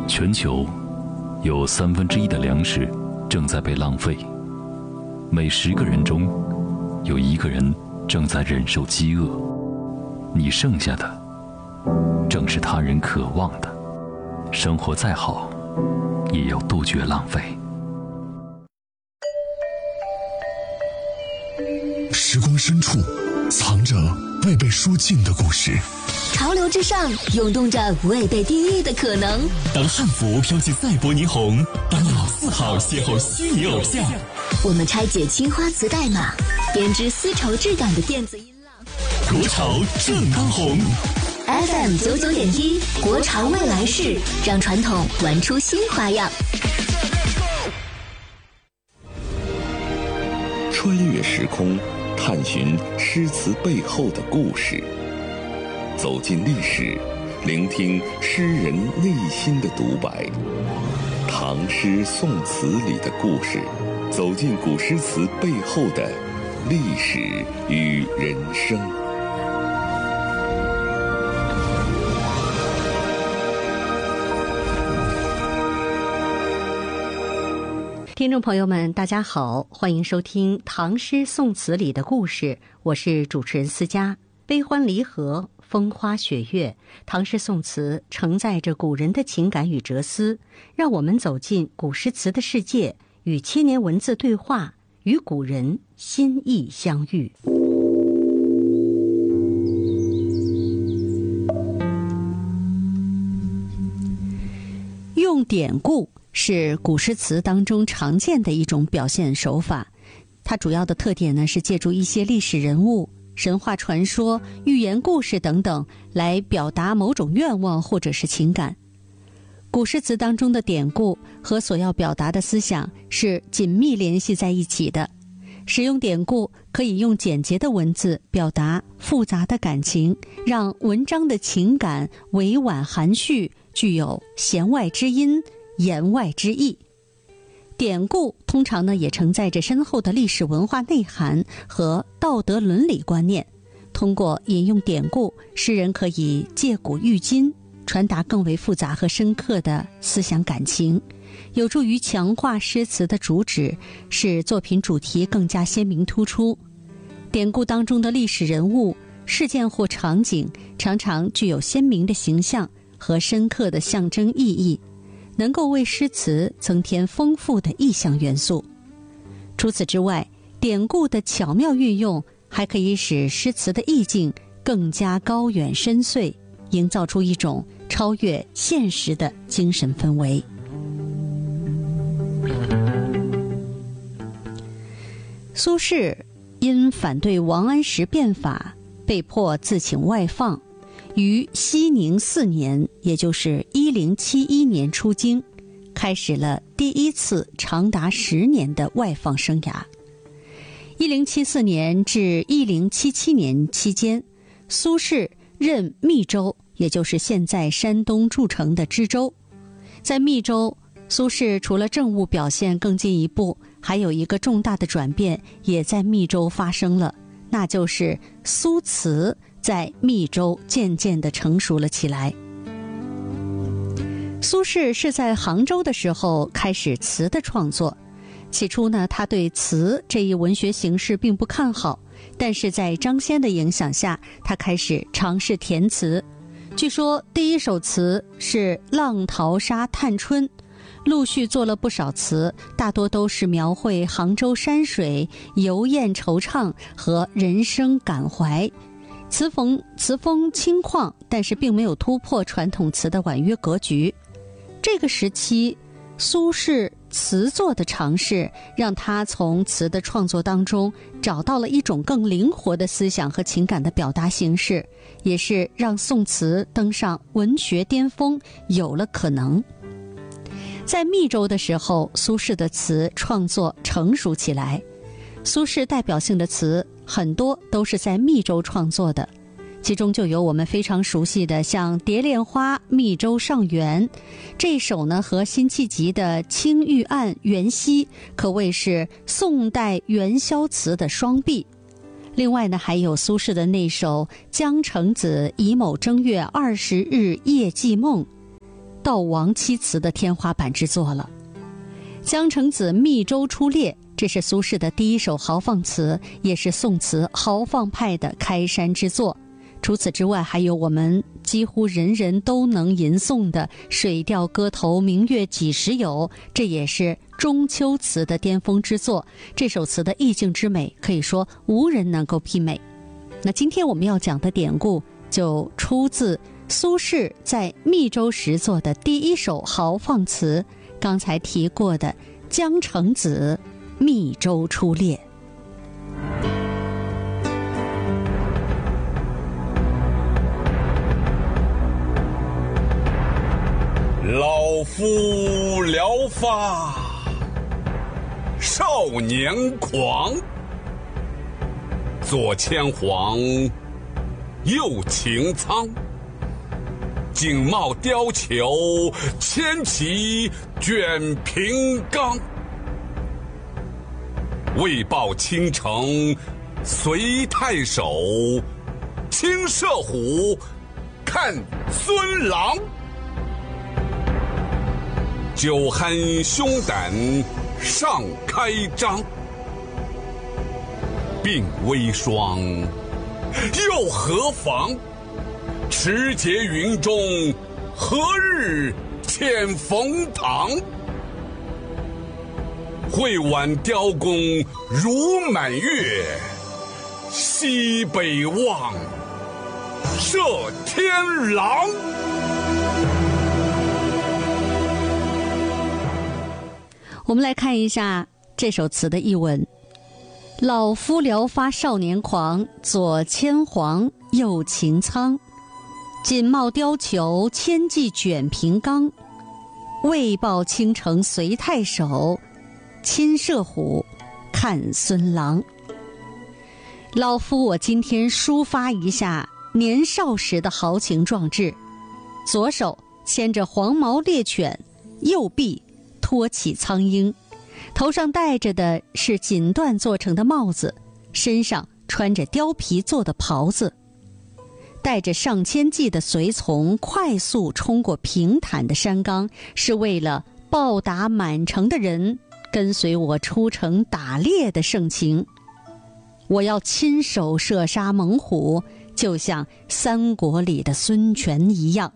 全球有1/3的粮食正在被浪费，每10个人中有1个人正在忍受饥饿。你剩下的正是他人渴望的。生活再好，也要杜绝浪费。 时光深处藏着未被说尽的故事， 潮流之上涌动着未被定义的可能。 当汉服飘起赛博霓虹，当老4号邂逅虚拟偶像， 我们拆解青花瓷代码，编织丝绸质感的电子音浪。 国潮正当红。 FM 99.1，国潮未来式，让传统玩出新花样。 穿越时空，探寻诗词背后的故事，走进历史，聆听诗人内心的独白。唐诗宋词里的故事，走进古诗词背后的历史与人生。 听众朋友们，大家好，欢迎收听唐诗宋词里的故事，我是主持人思佳。悲欢离合，风花雪月，唐诗宋词承载着古人的情感与哲思，让我们走进古诗词的世界，与千年文字对话，与古人心意相遇。用典故是古诗词当中常见的一种表现手法，它主要的特点呢是借助一些历史人物、神话传说、寓言故事等等来表达某种愿望或者是情感。古诗词当中的典故和所要表达的思想是紧密联系在一起的。使用典故可以用简洁的文字表达复杂的感情，让文章的情感委婉含蓄，具有弦外之音、言外之意。典故通常呢也承载着深厚的历史文化内涵和道德伦理观念。通过引用典故，诗人可以借古喻今，传达更为复杂和深刻的思想感情，有助于强化诗词的主旨，使作品主题更加鲜明突出。典故当中的历史人物、事件或场景常常具有鲜明的形象和深刻的象征意义，能够为诗词增添丰富的意象元素。除此之外，典故的巧妙运用还可以使诗词的意境更加高远深邃，营造出一种超越现实的精神氛围。苏轼因反对王安石变法，被迫自请外放，于熙宁4年，也就是1071年出京，开始了第一次长达10年的外放生涯。1074年至1077年期间，苏轼任密州，也就是现在山东诸城的知州。在密州，苏轼除了政务表现更进一步，还有一个重大的转变也在密州发生了，那就是苏词在密州渐渐地成熟了起来。苏轼是在杭州的时候开始词的创作，起初呢，他对词这一文学形式并不看好，但是在张先的影响下，他开始尝试填词。据说第一首词是《浪淘沙探春》，陆续做了不少词，大多都是描绘杭州山水、游宴惆怅和人生感怀，词风轻旷，但是并没有突破传统词的婉约格局。这个时期，苏轼词作的尝试，让他从词的创作当中找到了一种更灵活的思想和情感的表达形式，也是让宋词登上文学巅峰有了可能。在密州的时候，苏轼的词创作成熟起来。苏轼代表性的词很多都是在密州创作的，其中就有我们非常熟悉的像《蝶恋花·密州上元》这一首呢，和辛弃疾的《青玉案·元夕》可谓是宋代元宵词的双璧。另外呢，还有苏轼的那首《江城子乙卯正月20日夜寄梦》， 悼亡妻词的天花板之作了。江城子《密州出猎》，这是苏轼的第一首豪放词，也是宋词豪放派的开山之作。除此之外，还有我们几乎人人都能吟诵的《水调歌头·明月几时有》，这也是中秋词的巅峰之作。这首词的意境之美，可以说无人能够媲美。那今天我们要讲的典故，就出自苏轼在密州时作的第一首豪放词，刚才提过的江城子《密州出猎》。 老夫聊发少年狂，左牵黄，右擎苍。锦帽貂裘，千骑卷平冈。为报倾城随太守，亲射虎，看孙郎。酒酣胸胆尚开张，鬓微霜，又何妨？持节云中，何日遣冯唐？会挽雕弓如满月，西北望，射天狼。 我们来看一下这首词的译文。老夫聊发少年狂，左牵黄，右擎苍。锦帽貂裘，千骑卷平冈。为报倾城随太守，亲射虎，看孙郎。老夫我今天抒发一下年少时的豪情壮志。左手牵着黄毛猎犬，右臂托起苍鹰，头上戴着的是锦缎做成的帽子，身上穿着貂皮做的袍子，带着上千骑的随从快速冲过平坦的山冈，是为了报答满城的人跟随我出城打猎的盛情。我要亲手射杀猛虎，就像三国里的孙权一样。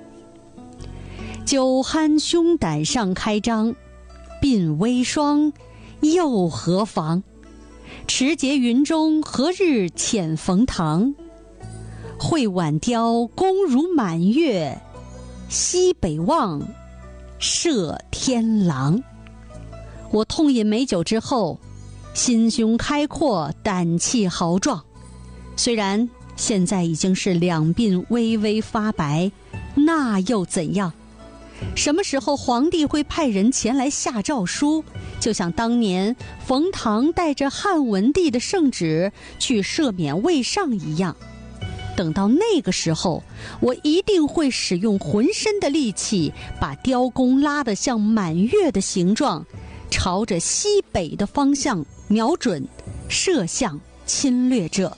酒酣胸胆尚开张，鬓微霜，又何妨？持节云中，何日遣冯唐？会挽雕弓如满月，西北望，射天狼。我痛饮美酒之后，心胸开阔，胆气豪壮。虽然现在已经是两鬓微微发白，那又怎样？什么时候皇帝会派人前来下诏书，就像当年冯唐带着汉文帝的圣旨去赦免魏尚一样。等到那个时候，我一定会使用浑身的力气，把雕弓拉得像满月的形状，朝着西北的方向瞄准，射向侵略者。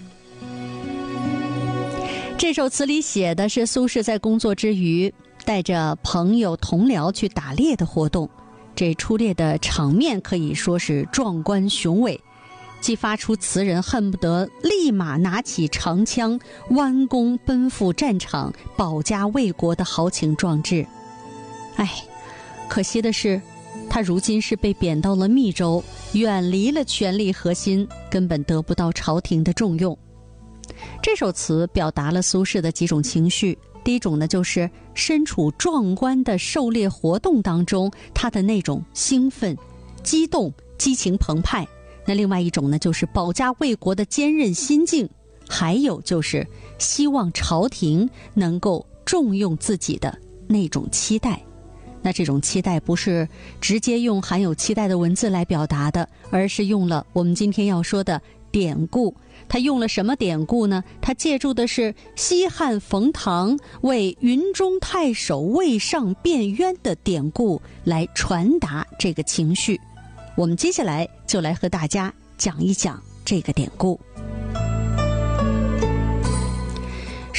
这首词里写的是苏轼在工作之余带着朋友同僚去打猎的活动，这出猎的场面可以说是壮观雄伟，激发出词人恨不得立马拿起长枪弯弓奔赴战场，保家卫国的豪情壮志。可惜的是，他如今是被贬到了密州，远离了权力核心，根本得不到朝廷的重用。这首词表达了苏轼的几种情绪。第一种呢，就是身处壮观的狩猎活动当中，他的那种兴奋、激动、激情澎湃。那另外一种呢，就是保家卫国的坚韧心境，还有就是希望朝廷能够重用自己的那种期待。那这种期待不是直接用含有期待的文字来表达的，而是用了我们今天要说的典故。他用了什么典故呢？他借助的是西汉冯唐为云中太守魏尚辩冤的典故来传达这个情绪。我们接下来就来和大家讲一讲这个典故。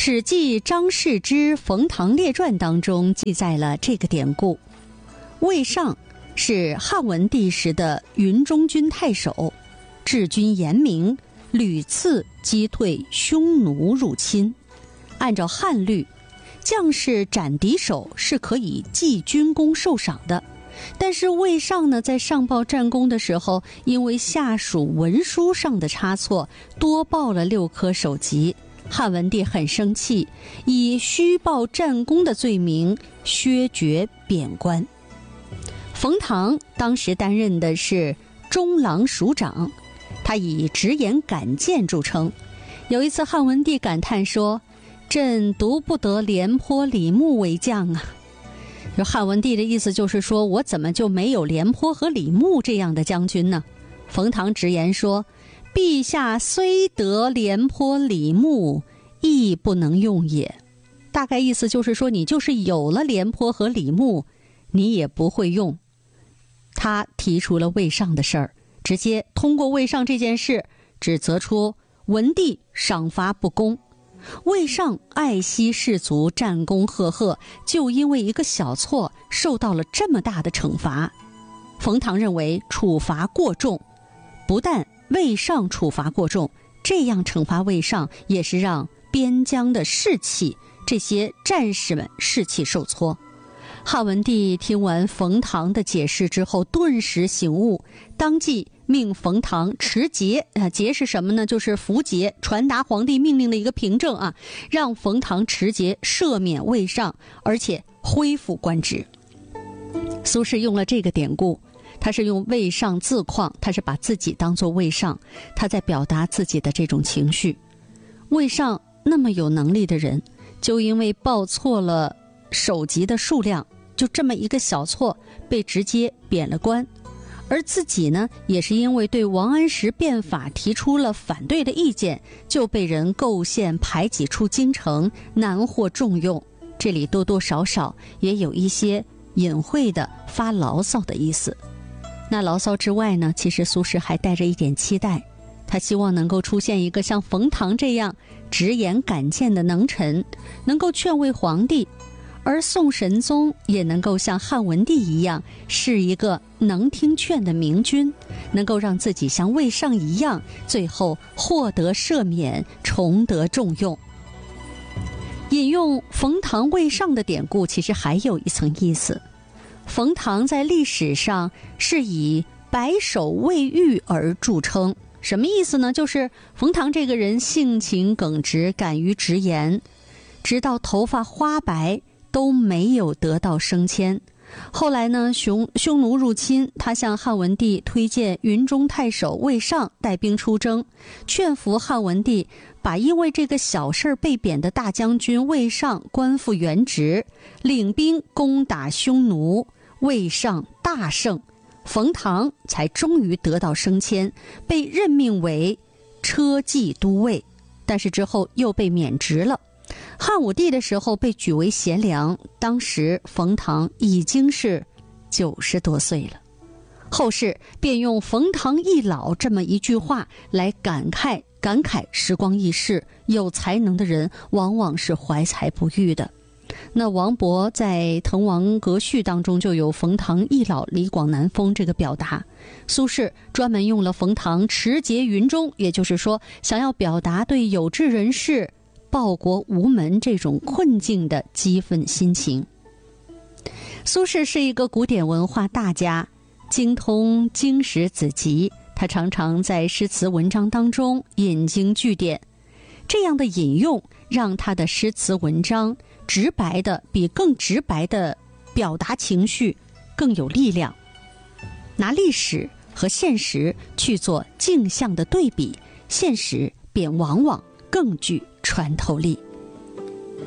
史记张氏之冯唐列传当中记载了这个典故。魏尚是汉文帝时的云中军太守，治军严明，屡次击退匈奴入侵。按照汉律，将士斩敌手是可以记军功受赏的，但是魏尚呢，在上报战功的时候，因为下属文书上的差错，多报了6颗首级。汉文帝很生气，以虚报战功的罪名削爵贬官。冯唐当时担任的是中郎署长，他以直言敢谏著称。有一次汉文帝感叹说：“朕独不得廉颇、李牧为将啊！”汉文帝的意思就是说，我怎么就没有廉颇和李牧这样的将军呢？冯唐直言说：“陛下虽得廉颇、李牧，亦不能用也。”大概意思就是说，你就是有了廉颇和李牧，你也不会用。他提出了魏尚的事儿，直接通过魏尚这件事指责出文帝赏罚不公。魏尚爱惜士卒，战功赫赫，就因为一个小错受到了这么大的惩罚。冯唐认为处罚过重，不但魏尚处罚过重，这样惩罚魏尚也是让边疆的士气，这些战士们士气受挫。汉文帝听完冯唐的解释之后，顿时醒悟，当即命冯唐持节。节是什么呢？就是符节，传达皇帝命令的一个凭证啊，让冯唐持节赦免魏尚，而且恢复官职。苏轼用了这个典故，他是用魏尚自况，他是把自己当作魏尚，他在表达自己的这种情绪。魏尚那么有能力的人，就因为报错了首级的数量，就这么一个小错被直接贬了官。而自己呢，也是因为对王安石变法提出了反对的意见，就被人构陷排挤出京城，难获重用。这里多多少少也有一些隐晦的发牢骚的意思。那牢骚之外呢，其实苏轼还带着一点期待，他希望能够出现一个像冯唐这样直言敢谏的能臣，能够劝慰皇帝，而宋神宗也能够像汉文帝一样，是一个能听劝的明君，能够让自己像魏尚一样，最后获得赦免，重得重用。引用冯唐魏尚的典故，其实还有一层意思。冯唐在历史上是以白首未育而著称，什么意思呢？就是冯唐这个人性情耿直，敢于直言，直到头发花白都没有得到升迁。后来呢，匈奴入侵，他向汉文帝推荐云中太守魏尚带兵出征，劝服汉文帝把因为这个小事被贬的大将军魏尚官复原职，领兵攻打匈奴。魏尚大胜，冯唐才终于得到升迁，被任命为车骑都尉，但是之后又被免职了。汉武帝的时候被举为贤良，当时冯唐已经是90多岁了。后世便用冯唐易老这么一句话来感慨时光易逝，有才能的人往往是怀才不遇的。那王勃在《滕王阁序》当中就有冯唐易老，李广难封这个表达。苏轼专门用了冯唐持节云中，也就是说想要表达对有志人士报国无门这种困境的激愤心情。苏轼是一个古典文化大家，精通经史子集，他常常在诗词文章当中引经据典，这样的引用让他的诗词文章比更直白的表达情绪更有力量，拿历史和现实去做镜像的对比，现实便往往更具穿透力。